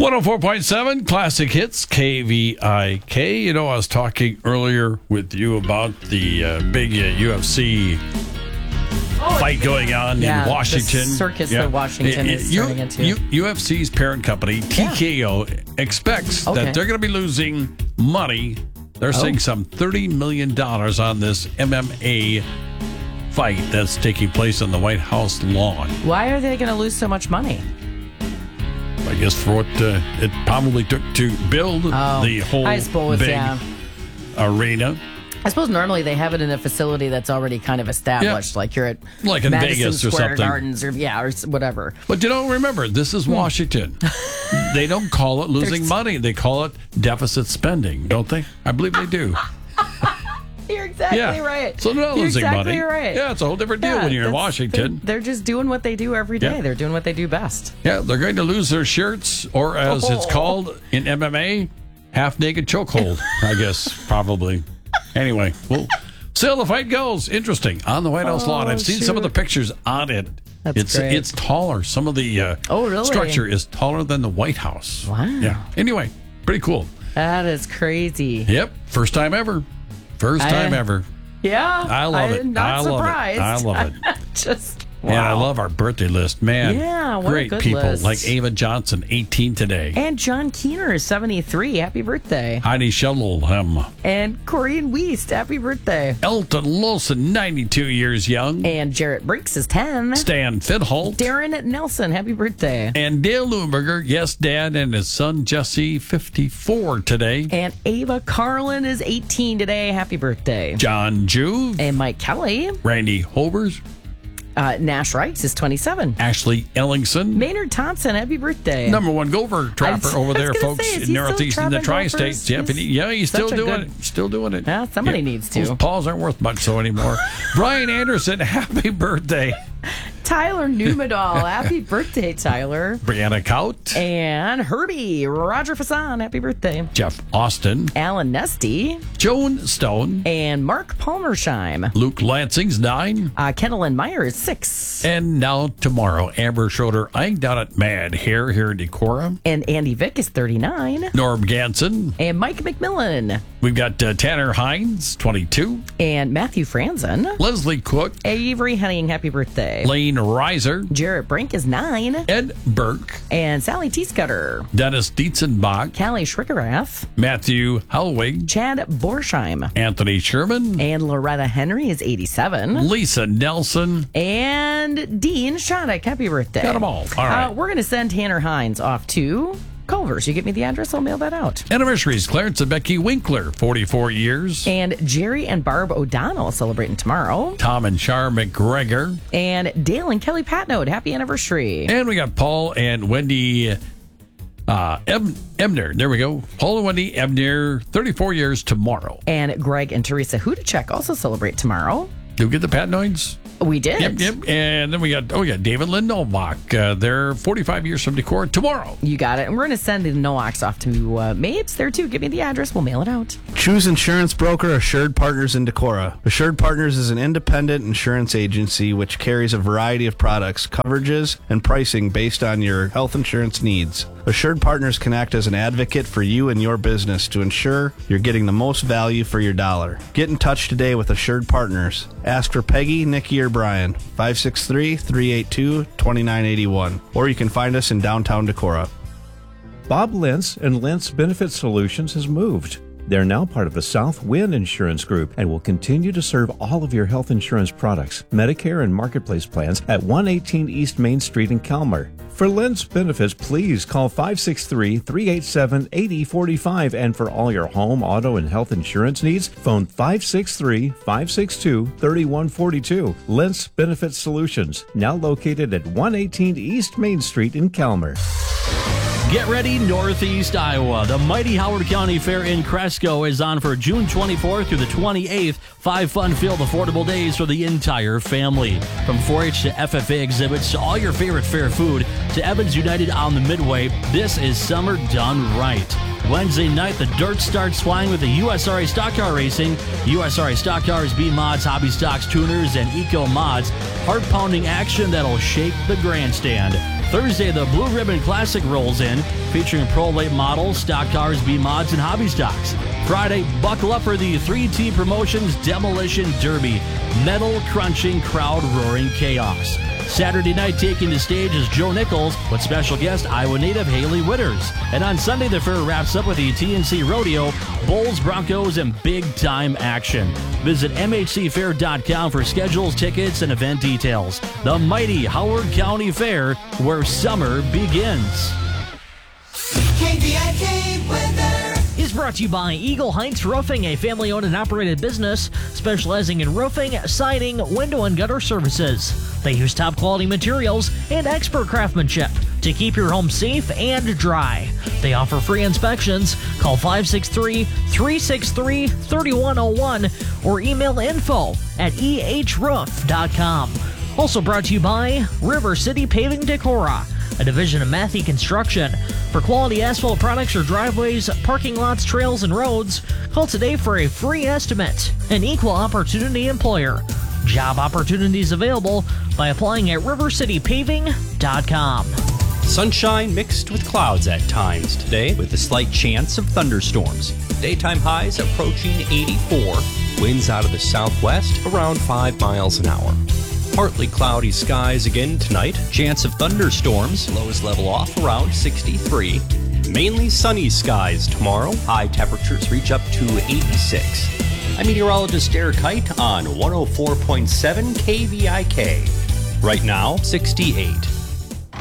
104.7 Classic Hits, KVIK. You know, I was talking earlier with you about the big UFC fight going on in Washington. The circus that Washington is turning into. UFC's parent company, TKO, expects that they're going to be losing money. They're saying some $30 million on this MMA fight that's taking place on the White House lawn. Why are they going to lose so much money? I guess for what it probably took to build the whole big arena. I suppose normally they have it in a facility that's already kind of established, like you're at like in Madison Vegas or Square something. Gardens or whatever. But remember, this is Washington. They don't call it losing money. They call it deficit spending, don't they? I believe they do. You're exactly right. So they're not losing money. Right. Yeah, it's a whole different deal when you're in Washington. They're just doing what they do every day. They're doing what they do best. Yeah, they're going to lose their shirts, or as it's called in MMA, half-naked chokehold, I guess, probably. Anyway, we'll see how the fight goes. Interesting. On the White House lawn. I've seen some of the pictures on it. It's taller. Some of the structure is taller than the White House. Wow. Yeah. Anyway, pretty cool. That is crazy. Yep. First time ever. Yeah. I love it. I'm not surprised. I love it. Just wow. And I love our birthday list, man. Yeah, what great a good people list. like Ava Johnson, 18 today, and John Keener, 73. Happy birthday. Heidi Shellham and Corinne Wiest. Happy birthday. Elton Lawson, 92 years young, and Jarrett Brinks is 10. Stan Fidholt, Darren Nelson. Happy birthday. And Dale Lumberger, yes, Dad, and his son Jesse, 54 today. And Ava Carlin is 18 today. Happy birthday. John Juve and Mike Kelly. Randy Hobers. Nash Rice is 27. Ashley Ellingson. Maynard Thompson, happy birthday. Number one gopher trapper over there, folks, in Northeast in the Tri-States. He's still doing it. Still doing it. Yeah, somebody needs to. Those paws aren't worth much so anymore. Brian Anderson, happy birthday. Tyler Numadal, happy birthday, Tyler. Brianna Kaut. And Herbie, Roger Fassan, happy birthday. Jeff Austin. Alan Nesty. Joan Stone. And Mark Palmersheim. Luke Lansing's 9. Kendall Meyer is 6. And now tomorrow, Amber Schroeder, I down at Mad Hair here in Decorah. And Andy Vick is 39. Norm Ganson. And Mike McMillan. We've got Tanner Hines, 22. And Matthew Franzen. Leslie Cook. Avery Henning, happy birthday. Lane Reiser. Jarrett Brink is 9. Ed Burke. And Sally Teescutter. Dennis Dietzenbach. Callie Schrickerath. Matthew Hellwig. Chad Borsheim. Anthony Sherman. And Loretta Henry is 87. Lisa Nelson. And Dean Shattuck, happy birthday. Got them all. All right. We're going to send Tanner Hines off to Culver's. You get me the address, I'll mail that out. Anniversaries, Clarence and Becky Winkler, 44 years. And Jerry and Barb O'Donnell celebrating tomorrow. Tom and Char McGregor. And Dale and Kelly Patnode, happy anniversary. And we got Paul and Wendy Ebner. There we go. Paul and Wendy Ebner, 34 years tomorrow. And Greg and Teresa Hudacek also celebrate tomorrow. Did we get the Patnoids? We did. Yep. And then we got, David Lynn Novak. They're 45 years from Decorah tomorrow. You got it. And we're going to send the Nowaks off to Mapes there, too. Give me the address. We'll mail it out. Choose insurance broker Assured Partners in Decorah. Assured Partners is an independent insurance agency which carries a variety of products, coverages, and pricing based on your health insurance needs. Assured Partners can act as an advocate for you and your business to ensure you're getting the most value for your dollar. Get in touch today with Assured Partners. Ask for Peggy, Nikki, or Brian, 563-382-2981. Or you can find us in downtown Decorah. Bob Lentz and Lentz Benefit Solutions has moved. They're now part of the Southwind Insurance Group and will continue to serve all of your health insurance products, Medicare and Marketplace plans at 118 East Main Street in Calmer. For Lentz Benefits, please call 563-387-8045. And for all your home, auto, and health insurance needs, phone 563-562-3142. Lentz Benefit Solutions, now located at 118 East Main Street in Calmer. Get ready, Northeast Iowa. The mighty Howard County Fair in Cresco is on for June 24th through the 28th. 5 fun-filled, affordable days for the entire family. From 4-H to FFA exhibits to all your favorite fair food to Evans United on the Midway, this is summer done right. Wednesday night, the dirt starts flying with the USRA Stock Car Racing. USRA Stock Cars, B-Mods, Hobby Stocks, Tuners, and Eco Mods. Heart-pounding action that'll shake the grandstand. Thursday, the Blue Ribbon Classic rolls in, featuring Pro Late models, stock cars, B-mods, and hobby stocks. Friday, buckle up for the 3T Promotions Demolition Derby. Metal crunching, crowd roaring chaos. Saturday night, taking the stage is Joe Nichols with special guest Iowa native Haley Witters. And on Sunday, the fair wraps up with the TNC Rodeo, Bulls, Broncos, and big-time action. Visit mhcfair.com for schedules, tickets, and event details. The mighty Howard County Fair, where summer begins. KVIK weather is brought to you by Eagle Heights Roofing, a family-owned and operated business specializing in roofing, siding, window, and gutter services. They use top-quality materials and expert craftsmanship to keep your home safe and dry. They offer free inspections. Call 563-363-3101 or email info@ehroof.com. Also brought to you by River City Paving Decorah, a division of Matthey Construction. For quality asphalt products or driveways, parking lots, trails, and roads, call today for a free estimate. An equal opportunity employer. Job opportunities available by applying at rivercitypaving.com. Sunshine mixed with clouds at times today, with a slight chance of thunderstorms. Daytime highs approaching 84. Winds out of the southwest around 5 miles an hour. Partly cloudy skies again tonight. Chance of thunderstorms. Lows level off around 63. Mainly sunny skies tomorrow. High temperatures reach up to 86. I'm meteorologist Derek Height on 104.7 KVIK. Right now, 68.